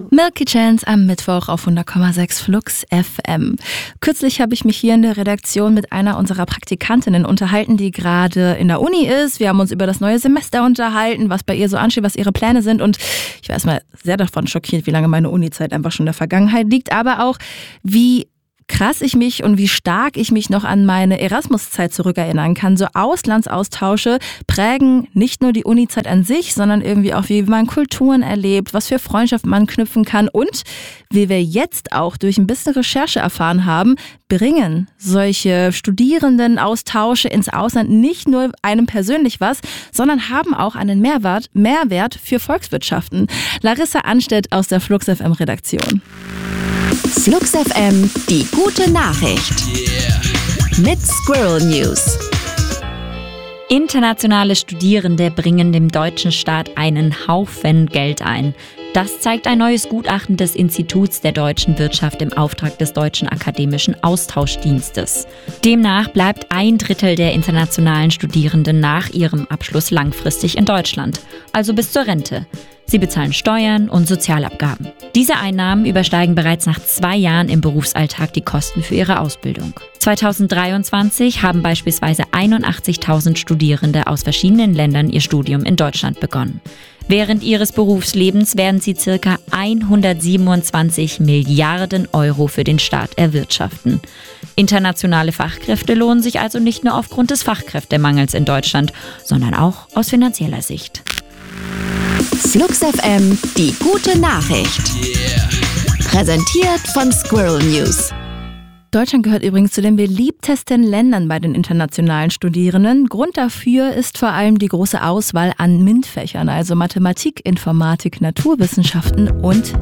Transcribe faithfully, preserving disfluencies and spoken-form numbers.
Milky Chance am Mittwoch auf hundert Komma sechs Flux F M. Kürzlich habe ich mich hier in der Redaktion mit einer unserer Praktikantinnen unterhalten, die gerade in der Uni ist. Wir haben uns über das neue Semester unterhalten, was bei ihr so ansteht, was ihre Pläne sind. Und ich war erstmal sehr davon schockiert, wie lange meine Uni-Zeit einfach schon in der Vergangenheit liegt. Aber auch, wie krass ich mich und wie stark ich mich noch an meine Erasmus-Zeit zurückerinnern kann. So Auslandsaustausche prägen nicht nur die Uni-Zeit an sich, sondern irgendwie auch, wie man Kulturen erlebt, was für Freundschaften man knüpfen kann und wie wir jetzt auch durch ein bisschen Recherche erfahren haben, bringen solche Studierendenaustausche ins Ausland nicht nur einem persönlich was, sondern haben auch einen Mehrwert, Mehrwert für Volkswirtschaften. Larissa Anstedt aus der Flux F M Redaktion. Flux F M, die gute Nachricht. Yeah. Mit Squirrel News. Internationale Studierende bringen dem deutschen Staat einen Haufen Geld ein. Das zeigt ein neues Gutachten des Instituts der deutschen Wirtschaft im Auftrag des Deutschen Akademischen Austauschdienstes. Demnach bleibt ein Drittel der internationalen Studierenden nach ihrem Abschluss langfristig in Deutschland, also bis zur Rente. Sie bezahlen Steuern und Sozialabgaben. Diese Einnahmen übersteigen bereits nach zwei Jahren im Berufsalltag die Kosten für ihre Ausbildung. zweitausenddreiundzwanzig haben beispielsweise einundachtzigtausend Studierende aus verschiedenen Ländern ihr Studium in Deutschland begonnen. Während ihres Berufslebens werden sie ca. hundertsiebenundzwanzig Milliarden Euro für den Staat erwirtschaften. Internationale Fachkräfte lohnen sich also nicht nur aufgrund des Fachkräftemangels in Deutschland, sondern auch aus finanzieller Sicht. Flux F M, die gute Nachricht. Yeah. Präsentiert von Squirrel News. Deutschland gehört übrigens zu den beliebtesten Ländern bei den internationalen Studierenden. Grund dafür ist vor allem die große Auswahl an MINT-Fächern, also Mathematik, Informatik, Naturwissenschaften und